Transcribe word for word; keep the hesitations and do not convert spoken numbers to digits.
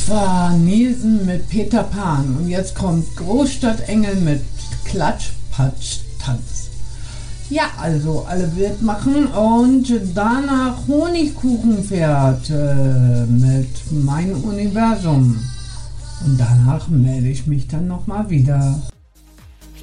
Das war Nielsen mit Peter Pan und jetzt kommt Großstadtengel mit Klatsch-Patsch-Tanz. Ja, also alle wild machen und danach Honigkuchenpferd äh, mit Mein Universum. Und danach melde ich mich dann nochmal wieder.